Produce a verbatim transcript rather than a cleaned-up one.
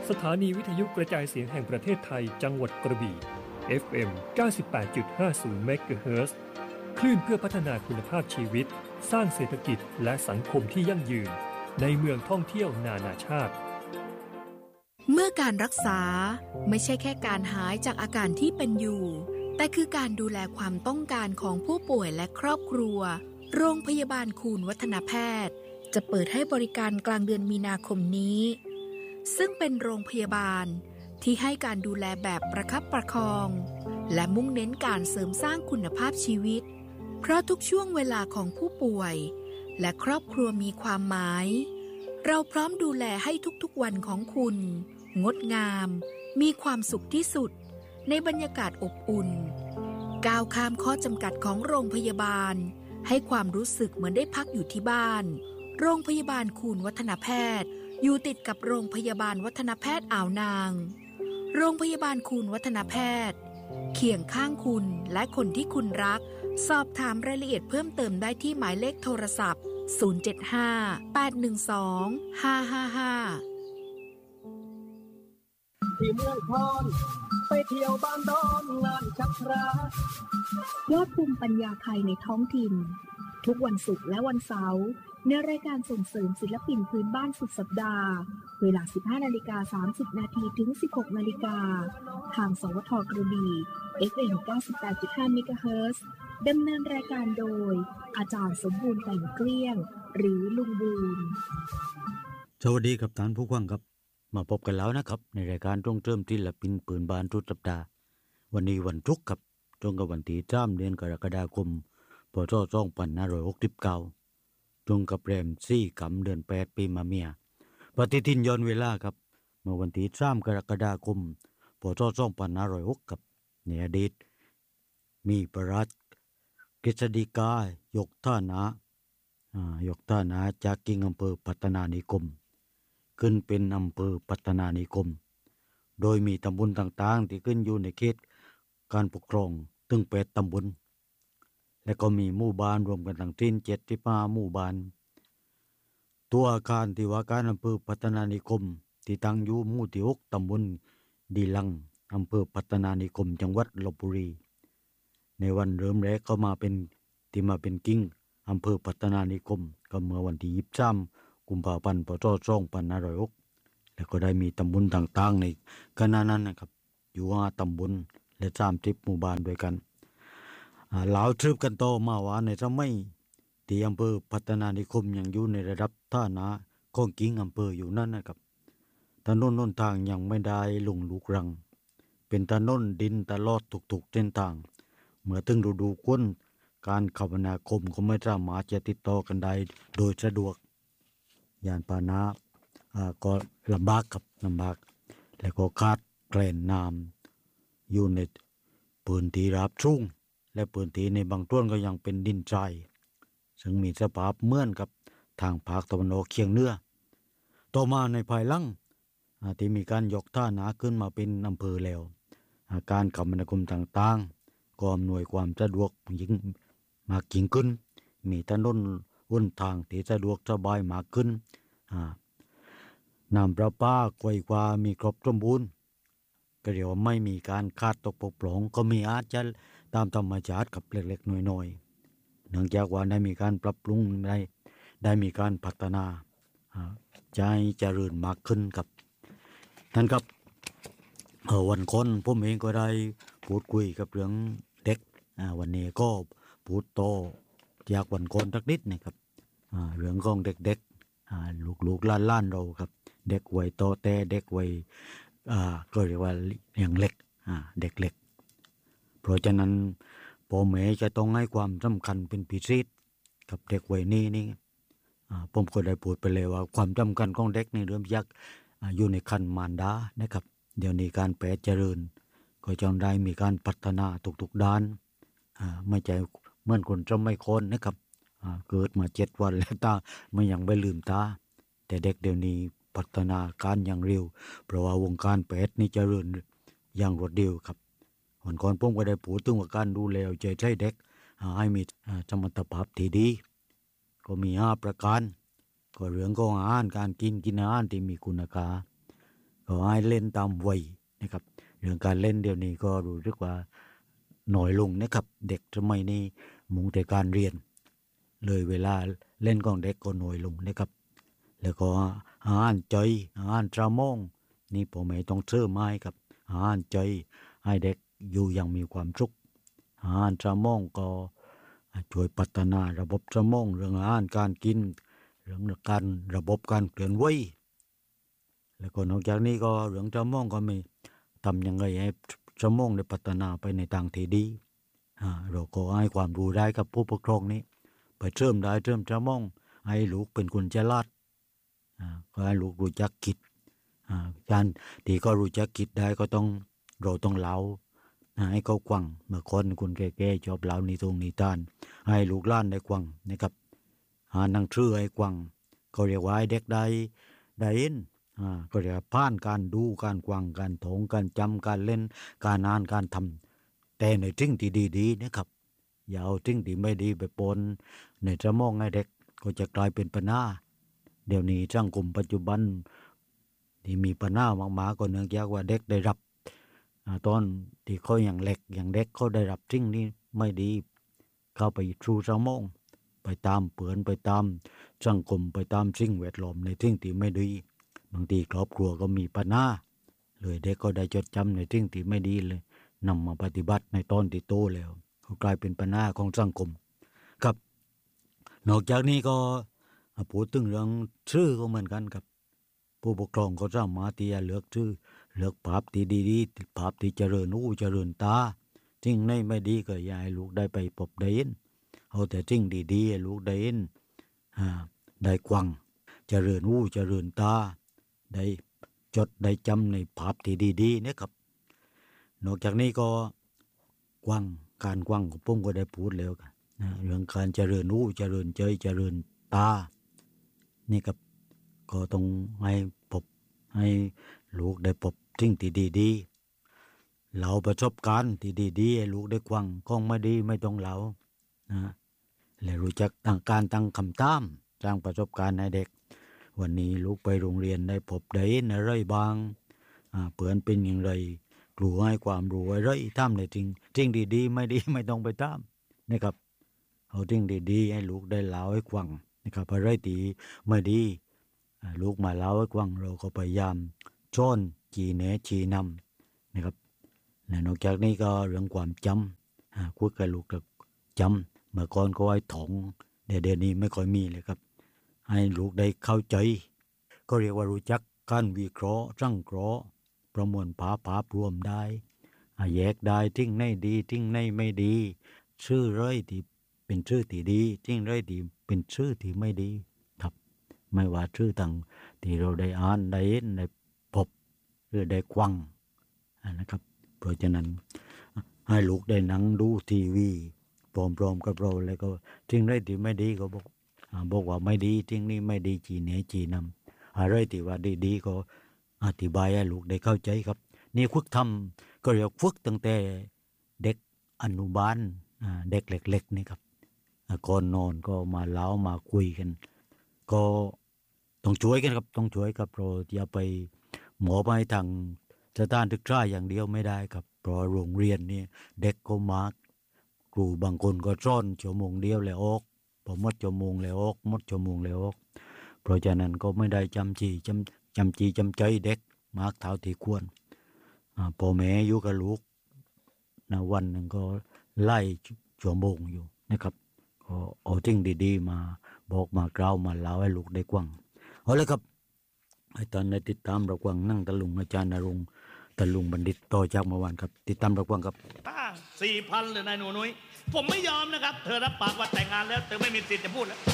สถานีวิทยุกระจายเสียงแห่งประเทศไทยจังหวัดกระบี่ เอฟ เอ็ม เก้าสิบแปดจุดห้าศูนย์ เมกะเฮิรตซ์ คลื่นเพื่อพัฒนาคุณภาพชีวิตสร้างเศรษฐกิจและสังคมที่ยั่งยืนในเมืองท่องเที่ยวนานาชาติเมื่อการรักษาไม่ใช่แค่การหายจากอาการที่เป็นอยู่แต่คือการดูแลความต้องการของผู้ป่วยและครอบครัวโรงพยาบาลคูณวัฒนแพทย์จะเปิดให้บริการกลางเดือนมีนาคมนี้ซึ่งเป็นโรงพยาบาลที่ให้การดูแลแบบประคับประคองและมุ่งเน้นการเสริมสร้างคุณภาพชีวิตเพราะทุกช่วงเวลาของผู้ป่วยและครอบครัวมีความหมายเราพร้อมดูแลให้ทุกๆวันของคุณงดงามมีความสุขที่สุดในบรรยากาศอบอุ่นก้าวข้ามข้อจำกัดของโรงพยาบาลให้ความรู้สึกเหมือนได้พักอยู่ที่บ้านโรงพยาบาลคูณวัฒนแพทย์อยู่ติดกับโรงพยาบาลวัฒนแพทย์อ่าวนางโรงพยาบาลคูณวัฒนแพทย์เคียงข้างคุณและคนที่คุณรักสอบถามรายละเอียดเพิ่มเติมได้ที่หมายเลขโทรศัพท์ศูนย์ เจ็ด ห้า แปด หนึ่ง สอง ห้า ห้า ห้าที่เมืองพรไปเที่ยวบ้านดอนงานชักพระยอดภูมิปัญญาไทยในท้องถิ่นทุกวันศุกร์และวันเสาร์ในรายการส่งเสริมศิลปินพื้นบ้านสุดสัปดาห์เวลา สิบห้านาฬิกาสามสิบนาที ถึง สิบหกนาฬิกาทางสวทกระบี่ เอฟ เอ็ม เก้าสิบแปดจุดห้า เมกะเฮิรตซ์ดำเนินรายการโดยอาจารย์สมบูรณ์แต่งเกลี้ยงหรือลุงบูรณ์สวัสดีครับท่านผู้ฟังครับมาพบกันแล้วนะครับในรายการตรงเติมศิลปินปืนบานทุกสัปดาห์วันนี้วันศุกร์ครับตรงกับวันที่สามเดือนกรกฎาคมพ.ศ. สองพันห้าร้อยหกสิบเก้าตรงกับแรมสี่ค่ำเดือนแปดปีมะเมียปฏิทินย้อนเวลาครับเมื่อวันที่สามกรกฎาคมพ.ศ. สองพันห้าร้อยหกครับในอดีตมีพระราชกฤษฎีกายกฐานะอ่ายกฐานะจากกิ่งอำเภอพัฒนานิคมขึ้นเป็นอำเภอพัฒนานิคมโดยมีตำบลต่างๆที่ขึ้นอยู่ในเขตการปกครองถึงแปดตำบลและก็มีหมู่บ้านรวมกันทั้งสิ้นเจ็ดสิบห้าหมู่บ้านตัวอาคารที่ว่าการอำเภอพัฒนานิคมที่ตั้งอยู่หมู่ที่หกตำบลดีลังอำเภอพัฒนานิคมจังหวัดลพบุรีในวันเริ่มแรกก็มาเป็นที่มาเป็นกิ่งอำเภอพัฒนานิคมก็เมื่อวันที่ยี่สิบสามกุมภาพันธ์พ.ศ. สองพันห้าร้อยหกแล้วก็ได้มีตำบลต่างๆในขณะนั้นนะครับอยู่ห้าตำบลและสามสิบหมู่บ้านด้วยกันหลาวทืบกันต่อมาว่าในสมัยที่อำเภอพัฒนานิคมยังอยู่ในระดับฐานะของกิ่งอำเภออยู่นั่นนะครับถนนหนทางยังไม่ได้ลงลูกรังเป็นถนนดินตลอดทุกๆเส้นทางเมื่อถึงฤดูฝนการคมนาคมก็ไม่สามารถจะติดต่อกันได้โดยสะดวกยานพาหนะก็ลำบากกับลำบากแล้วก็ขาดแคลนน้ำอยู่ในพื้นที่ราบสูงและพื้นที่ในบางส่วนก็ยังเป็นดินทรายซึ่งมีสภาพเหมือนกับทางภาคตะวันออกเฉียงเหนือต่อมาในภายหลังที่มีการยกฐานะขึ้นมาเป็นอำเภอแล้วการคมนาคมต่างๆก็อำนวยความสะดวกยิ่งมากยิ่งขึ้นมีถนนหนทางที่สะดวกสบายมากขึ้นน้ำประปาไกวกว่ามีครบสมบูรณ์ก็เรียกว่าไม่มีการขาดตกบกพร่องก็มีอาจจะตามธรรมชาติกับเล็กๆน้อยๆเนื่องจากว่าได้มีการปรับปรุงได้ได้มีการพัฒนาใจเจริญมากขึ้นครับท่านครับเออวันก่อนผมเองก็ได้พูดคุยกับเรื่องเด็กวันนี้ก็พูดโตจากวันก่อนสักนิดนะครับเรื่องของเด็กๆลูกๆล้านๆเราครับเด็กวัยโตแต่เด็กวัยก็เรียกว่าอย่างเล็กเด็กเล็กเพราะฉะนั้นพ่อแม่จะต้องให้ความสำคัญเป็นพิเศษกับเด็กวัยนี้นี่ผมก็ได้พูดไปเลยว่าความสำคัญของเด็กในเรื่องยักษ์อยู่ในขั้นมารดานะครับเดี๋ยวนี้การแปรเจริญก็จะได้มีการพัฒนาทุกๆด้านไม่ใช่เหมือนคนจะไม่คนนะครับเกิดมาเจ็ดวันแล้วตาไม่ยังไม่ลืมตาแต่เด็กเดี๋ยวนี้พัฒนาการอย่างเร็วเพราะว่าวงการแพทย์นี่เจริญอย่างรวดเร็วครับวันก่อนผมก็ได้พูดถึงว่าการดูแลใจใช้เด็กให้มีสมรรถภาพที่ดีก็มีห้าประการก็เรื่องของอาหารการกินกินอาหารที่มีคุณค่าก็ให้เล่นตามวัยนะครับเรื่องการเล่นเดี๋ยวนี้ก็รู้สึกว่าหน่อยลงนะครับเด็กสมัยนี้มุ่งแต่การเรียนเลยเวลาเล่นของเด็กก็น้อยลงนะครับแล้วก็อาหารใจอาหารตรามองนี่พ่อแม่ต้องเชื่อไม้ครับอาหารใจให้เด็กอยู่อย่างมีความสุขอาหารตรามองก็ช่วยพัฒนาระบบสมองเรื่องอาหารการกินเรื่องการระบบการเคลื่อนไหวแล้วก็นอกจากนี้ก็เรื่องสมองก็มีทำยังไงให้สมองได้พัฒนาไปในทางที่ดีเราก็ให้ความรู้ได้กับผู้ปกครองนี้ไปเชื่อมได้เชื่อมสมองให้ลูกเป็นคนฉลาดก็ให้ลูกรู้จักคิดการที่ก็รู้จักคิดได้ก็ต้องเราต้องเล่าให้เขากวังเมื่อคนคนแก่ๆชอบเล่านิทงนิทานให้ลูกหลานได้กวังนะครับหาหนังสือให้กวังก็เรียกว่าให้เด็กได้ได้เห็นอ่าก็เรียกผ่านการดูการกวังการถงการจำการเล่นการอ่านการทำแต่ในสิ่งที่ดีๆนะครับอย่าเอาสิ่งที่ไม่ดีไปปนในสมองให้เด็กก็จะกลายเป็นปัญหาเดี๋ยวนี้สังคมปัจจุบันที่มีปัญหามากๆก็เนื่องจากว่าเด็กได้รับตอนที่เขาอย่างเล็กอย่างเด็กเขาได้รับสิ่งนี้ไม่ดีเข้าไปสู่สมองไปตามเปือนไปตามสังคมไปตามสิ่งแวดล้อมในสิ่งที่ไม่ดีบางทีครอบครัวก็มีปัญหาเลยเด็กก็ได้จดจำในสิ่งที่ไม่ดีเลยนำมาปฏิบัติในตอนที่โตแล้วก็กลายเป็นปัญหาของสังคมครับนอกจากนี้ก็พูดถึงเรื่องชื่อก็เหมือนกันครับผู้ปกครองก็สามารถที่จะเลือกชื่อเลือกภาพที่ดีๆภาพที่เจริญหูเจริญตาสิ่งไหนไม่ดีก็อย่าให้ลูกได้ไปพบได้เห็นเอาแต่สิ่งดีๆให้ลูกได้เห็นได้กวังเจริญหูเจริญตาได้จดได้จำในภาพที่ดีๆนะครับนอกจากนี้ก็กวังการกวังของผมก็ได้พูดแล้วกันเรื่องการเจริญหูเจริญใจเจริญตานี่ครับก็ต้องให้พบให้ลูกได้พบสิ่งที่ดีๆเราประสบการณ์ที่ดีๆให้ลูกได้กวังของไม่ดีไม่ต้องเล่านะและรู้จักตั้งการตั้งคำตามสร้างประสบการณ์ให้เด็กวันนี้ลูกไปโรงเรียนได้พบได้เห็นอะไรบ้างเพื่อนเป็นอย่างไรครูให้ความรู้อะไรทำได้จริงจริงดีๆไม่ดีไม่ต้องไปตามนะครับเอาจริงดีๆให้ลูกได้เล่าให้กวังนะครับอะไรที่ไม่ดีลูกมาเล่าให้กวังเราก็พยายามช้อนจีแนะจีนำนะครับและนอกจากนี้ก็เรื่องความจำคุยกับลูกกับจำเมื่อก่อนก็ไว้ถงเดี๋ยวเดี๋ยวนี้ไม่ค่อยมีเลยครับให้ลูกได้เข้าใจก็เรียกว่ารู้จักการวิเคราะห์สังเคราะห์ประมวลภาพภาพรวมได้แยกได้ทิ้งในดีทิ้งในไม่ดีชื่อไรที่เป็นชื่อที่ดีทิ้งไรที่เป็นชื่อที่ไม่ดีครับไม่ว่าชื่อต่างที่เราได้อ่านได้เห็นได้พบหรือได้กวังนะครับเพราะฉะนั้นให้ลูกได้นั่งดูทีวีพร้อมๆกับเราแล้วก็ทิ้งไรที่ไม่ดีก็บอกบอกว่าไม่ดีทิ้งนี่ไม่ดีจีเนจีนำอะไรที่ว่าดีๆก็อธิบายให้ลูกได้เข้าใจครับนี่ฝึกทำก็เรียกฝึกตั้งแต่เด็กอนุบาลเด็กเล็กๆนี่ครับก่อนนอนก็มาเล่ามาคุยกันก็ต้องช่วยกันครับต้องช่วยกับเราอย่าไปหมอไปทางสถานศึกษาอย่างเดียวไม่ได้ครับเพราะโรงเรียนนี่เด็กก็มากครูบางคนก็สอนชั่วโมงเดียวแล้วออกพอหมดชั่วโมงแล้วออกหมดชั่วโมงแล้วออกเพราะฉะนั้นก็ไม่ได้จำจีจำจำจีจำใจเด็กมากเท่าที่ควรพ่อแม่อยู่กับลูกนะวันหนึ่งก็ไล่ชั่วโมงอยู่นะครับก็เอาสิ่งดีๆมาบอกมากล่าวมาเล่าให้ลูกได้กว้างเอาเลยครับให้ท่านได้ติดตามระกวังนั่งตะลุงอาจารย์นรงค์ตะลุงบัณฑิตต่อจากเมื่อวานครับติดตามระกวังครับสี่พันเลยนายหนูนุ้ยผมไม่ยอมนะครับเธอรับปากว่าแต่งงานแล้วเธอไม่มีสิทธิ์จะพูดแล้ว